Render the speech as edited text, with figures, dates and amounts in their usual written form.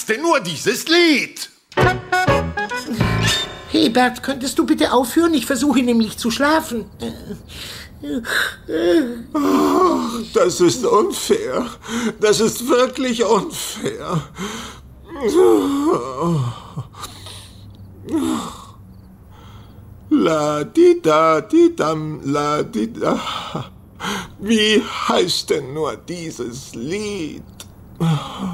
denn nur dieses Lied? Hey Bert, könntest du bitte aufhören? Ich versuche nämlich zu schlafen. Das ist unfair. Das ist wirklich unfair. La-di-da-di-dam, la-di-da. Wie heißt denn nur dieses Lied?